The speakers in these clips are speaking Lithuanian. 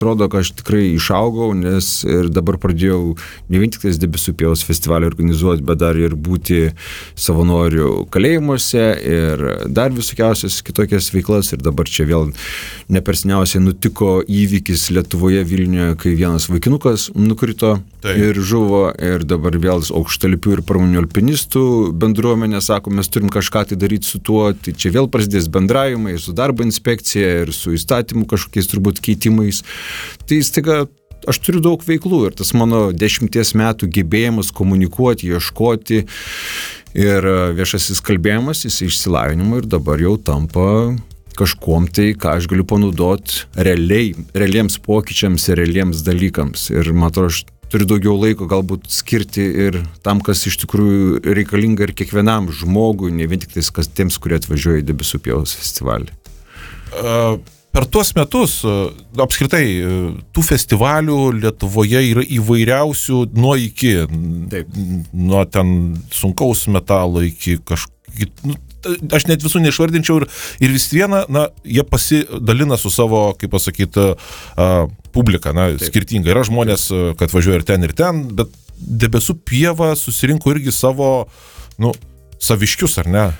atrodo, kad aš tikrai išaugau, nes ir dabar pradėjau ne vien tik Debesų pievos festivalį organizuoti, bet dar ir būti savanorių kalėjimuose ir dar visokiausias kitokias veiklas. Ir dabar čia vėl neperseniausiai nutiko įvykis Lietuvoje Vilniuje, kai vienas vaikinukas nukrito ir žuvo. Ir dabar vėl aukštalipių ir pramoninių alpinistų bendruomenė sako, mes turim kažką tai daryti su tuo. Tai čia vėl prasidės bendravimai su darbo inspekcija ir su įstatymų kažkokiais turbūt keitimais. Tai staiga aš turiu daug veiklų ir tas mano 10 metų gebėjimas komunikuoti, ieškoti ir viešasis kalbėjimas, jis išsilavinimo ir dabar jau tampa kažkuom tai, ką aš galiu panaudoti realiems pokyčiams ir realiems dalykams. Ir man atrodo, aš turiu daugiau laiko galbūt skirti ir tam, kas iš tikrųjų reikalinga ir kiekvienam žmogui, ne vien tik tais tiems, kurie atvažiuoja į Debesų pievos festivalį. Per tuos metus, apskritai, tų festivalių Lietuvoje yra įvairiausių nuo iki. Taip. Nuo ten sunkaus metalo iki kažkokį, aš net visų neišvardinčiau ir vis viena, jie pasidalina su savo, kaip pasakyti, publika, skirtingai. Yra žmonės, kad važiuoja ir ten, bet Debesų pieva susirinko irgi savo, saviškius, ar ne?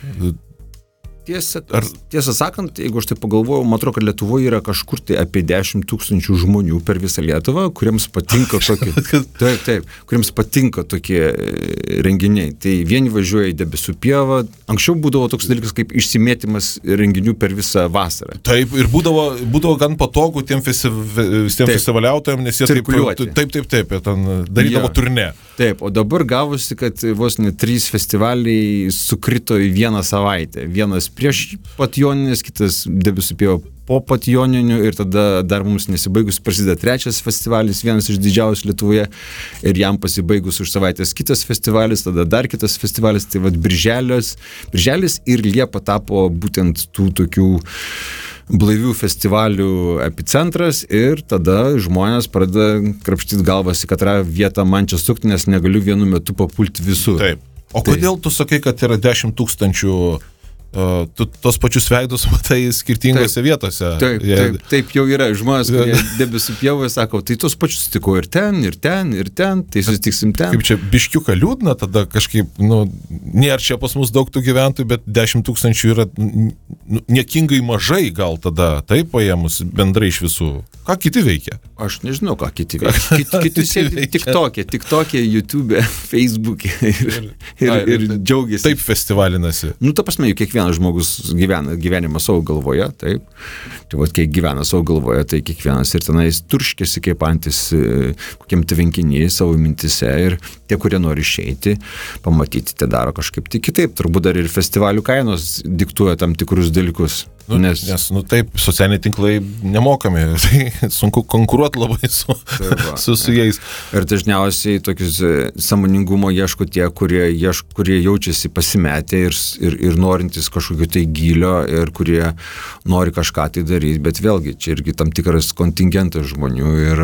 Tiesą sakant, jeigu aš tai pagalvojau, man atrodo, kad Lietuvoje yra kažkur tai apie 10 000 žmonių per visą Lietuvą, kuriems patinka kuriems patinka tokie renginiai. Tai vieni važiuoja į Debesų pievą. Anksčiau būdavo toks dalykas kaip išsimėtymas renginių per visą vasarą. Taip, ir būdavo gan patogu tiem festivaliautojams, nes jie taip, ten darydavo turnė. Taip, o dabar gavosi, kad vos ne 3 festivaliai sukrito į vieną savaitę. Vienas prieš pat Jonines, kitas Debesų pieva po pat Joninių ir tada dar mums nesibaigus prasideda 3 festivalis, vienas iš didžiausių Lietuvoje ir jam pasibaigus už savaitės kitas festivalis, tada dar kitas festivalis, tai Birželis ir Liepa tapo būtent tų tokių blaivių festivalių epicentras ir tada žmonės pradeda krapštyti galvas į katrą vietą man čia sukti, nes negaliu vienu metu papulti visur. Taip. O kodėl tu sakai, kad yra 10 000 tu tos pačius veidus matai skirtingose vietose? Taip jau yra. Žmonės, kurie Debesų pievoje sako, tai tos pačius sutiko ir ten, tai susitiksim ten. Kaip čia biškiuką liūdna, tada kažkaip, nėra čia pas mus daug tų gyventojų, bet 10 000 yra niekingai mažai gal tada, taip paėmus bendrai iš visų. Ką kiti veikia? Aš nežinau, ką kiti veikia. Kiti sėdi TikTok'e, YouTube'e, Facebook'e ir džiaugiasi. Taip festivalinasi. Ta prasme, kiekvienas žmogus gyvena gyvenimą savo galvoje, taip. Tai kai gyvena savo galvoje, tai kiekvienas ir tenais turškėsi kaip antis kokiam tvenkinyje savo mintise ir tie, kurie nori išeiti, pamatyti, tai daro kažkaip tai kitaip. Turbūt dar ir festivalių kainos diktuoja tam tikrus dalykus. Nes taip, socialiniai tinklai nemokami, tai sunku konkuruoti labai su jais. Ir dažniausiai tokius sąmoningumo ieško tie, kurie jaučiasi pasimetę ir norintys kažkokio tai gylio ir kurie nori kažką tai daryti, bet vėlgi čia irgi tam tikras kontingentas žmonių ir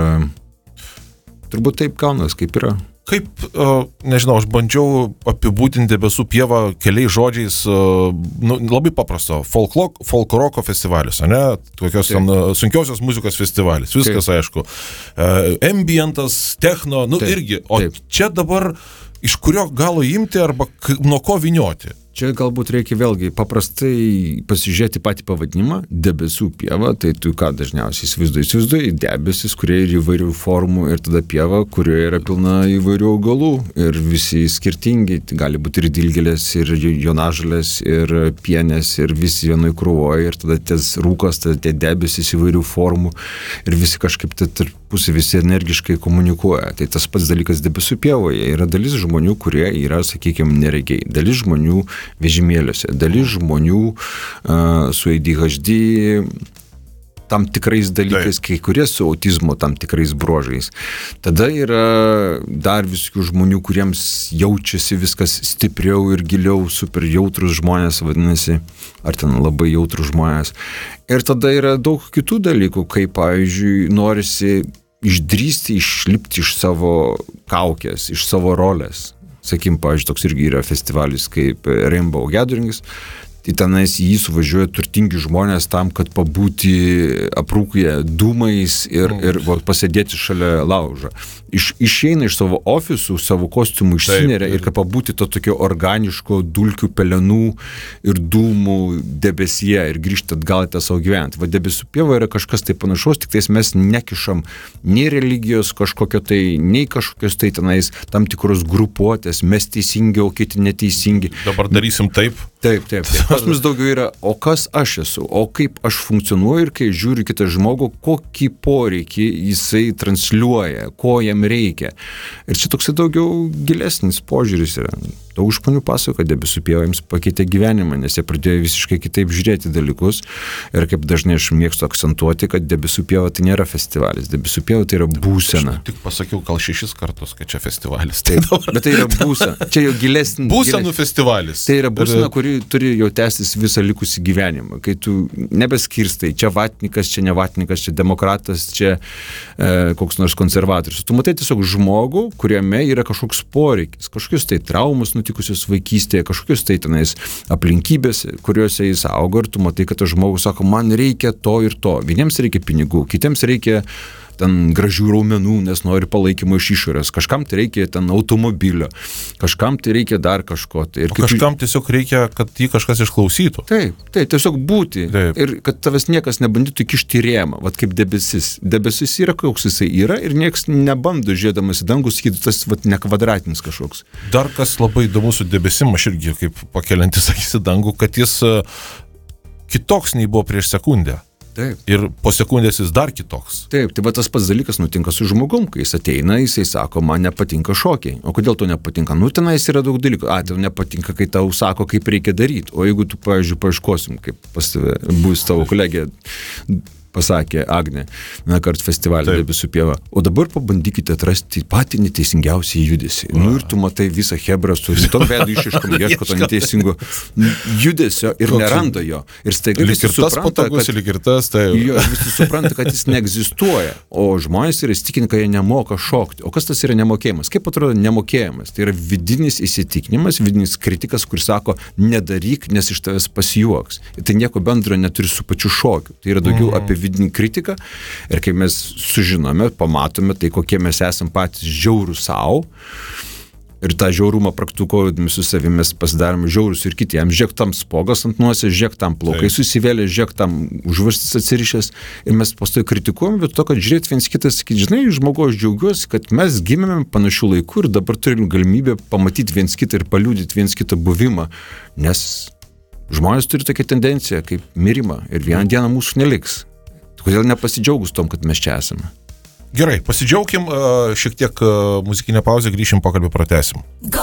turbūt taip gaunas, kaip yra. Kaip, nežinau, aš bandžiau apibūdinti Debesų pievą keliais žodžiais, labai paprasto, folkroko festivalis, ne? Tokios sunkiosios muzikos festivalis, viskas aišku. Ambientas, techno, irgi. O čia dabar iš kurio galo imti arba nuo ko vynioti? Čia galbūt reikia vėlgi paprastai pasižiūrėti patį pavadinimą, Debesų pieva, tai tu ką dažniausiai įsivaizduoji debesis, kurie yra įvairių formų ir tada pieva, kurioje yra pilna įvairių augalų ir visi skirtingi, tai gali būti ir dilgėlės, ir jonažolės, ir pienės, ir visi vienoj krūvoje ir tada ties rūkas, tada tie debesis įvairių formų ir visi kažkaip tarpusai visi energiškai komunikuoja. Tai tas pats dalykas Debesų pievoje. Yra dalis žmonių, kurie yra, sakykime, neregiai. Dalis žmonių vežimėliuose, dalis žmonių su ADHD tam tikrais dalykais, kai kurie su autizmo tam tikrais bruožais. Tada yra dar visokių žmonių, kuriems jaučiasi viskas stipriau ir giliau, super jautrus žmonės, vadinasi, ar ten labai jautrus žmonės. Ir tada yra daug kitų dalykų, kaip, pavyzdžiui, norisi išdrįsti, išlipti iš savo kaukės, iš savo rolės. Sakykim, pavyzdžiui, toks irgi yra festivalis kaip Rainbow Gatherings. Tai tenais jį suvažiuoja turtingi žmonės tam, kad pabūti aprūkėje dūmais ir pasėdėti šalia laužo. Išeina iš savo ofisų, savo kostiumų išsineria ir kad pabūti to tokio organiško dulkių pelenų ir dūmų debesyje ir grįžti atgal į tą savo gyventi. Va, debesų pieva yra kažkas tai panašaus, tik tais mes nekišam nei religijos kažkokio tai, nei kažkokios tai tenais tam tikros grupuotės, mes teisingi, o kiti neteisingi. Dabar darysim taip. Taip. Pas mus daugiau yra, o kas aš esu, o kaip aš funkcionuoju ir kai žiūriu kitą žmogų, kokį poreikį jisai transliuoja, ko jam reikia. Ir čia toksai daugiau gilesnis požiūris yra. Daug žmonių pasakoja, kad debesų pieva jiems pakeitė gyvenimą, nes jie pradėjo visiškai kitaip žiūrėti dalykus. Ir kaip dažnai aš mėgstu akcentuoti, kad debesų pieva tai nėra festivalis, debesų pieva tai yra būsena. Aš tik pasakiau gal 6 kartus, kad čia festivalis. Taip, bet tai yra būsena. Čia jau gilesnis. Būsenų festivalis. Tai yra būsena, kuri turi jau tęstis visą likusį gyvenimą. Kai tu nebeskirstai, čia vatnikas, čia ne vatnikas, čia demokratas, čia koks nors konservatorius. Tu matai tiesiog žmogų, kuriame yra kažkoks poreikis, kažkokius tai traumus nutikusios vaikystėje, kažkokius tai tenais aplinkybės, kuriuose jis augo ir tu matai, kad tas žmogus sako, man reikia to ir to. Vieniems reikia pinigų, kitiems reikia ten gražių raumenų, nes nori palaikymo iš išorės. Kažkam tai reikia ten automobilio, kažkam tai reikia dar kažko. Tai. Kažkam tiesiog reikia, kad jį kažkas išklausytų. Taip, tiesiog būti. Taip. Ir kad tavęs niekas nebandytų kišti rėmą, vat kaip debesis. Debesis yra, koks jisai yra ir niekas nebando žiūrėdamas į dangų, sakyti, tas vat ne kvadratinis kažkoks. Dar kas labai įdomu su debesim, aš irgi kaip pakeliantis akis į dangų, kad jis kitoks nei buvo prieš sekundę. Taip. Ir po sekundės jis dar kitoks. Taip, tai va tas pats dalykas nutinka su žmogum, kai jis ateina, jisai sako, man nepatinka šokiai. O kodėl to nepatinka? Nu, tenais yra daug dalykų. Tau nepatinka, kai tau sako, kaip reikia daryti. O jeigu tu, pavyzdžiui, paieškosim, kaip pas tave bus tavo kolegė, pasakė Agnė, kart festivalį debesų pieva. O dabar pabandykite atrasti patį neteisingiausią judesį. Nu ir tu matai visą hebrą su tom veidų išiškom, ieško to neteisingo judesio ir neranda jo. Ir staiga visi supranta, kad jis neegzistuoja. O žmonės yra įsitikinę, kad jie nemoka šokti. O kas tas yra nemokėjimas? Kaip atrodo nemokėjimas? Tai yra vidinis įsitikinimas, vidinis kritikas, kur sako, nedaryk, nes iš tavęs pasijuoks. Tai nieko bendro neturi su pačiu šokiu. Tai yra daugiau apie vidinį kritiką ir kai mes sužinome, pamatome tai, kokie mes esam patys žiaurūs savo ir tą žiaurumą praktikuodami su savimi mes pasidarome žiaurūs ir kitiems. Žiūrėk tam spogas ant nosės, žiūrėk tam plaukai susivėlė, žiūrėk tam užvarstis atsirišęs ir mes pastoji kritikuojame, bet to, kad žiūrėt viens kitas, sakyti, žinai, žmogaus džiaugiuosi, kad mes gimėme panašių laikų ir dabar turim galimybę pamatyti viens kitą ir paliudyti viens kitą buvimą, nes žmonės turi tokią tendenciją kaip mirimą ir vieną dieną mūsų neliks. Kodėl nepasidžiaugus tom, kad mes čia esame? Gerai, pasidžiaugim, šiek tiek muzikinę pauzę, grįšim, pokalbį pratęsim.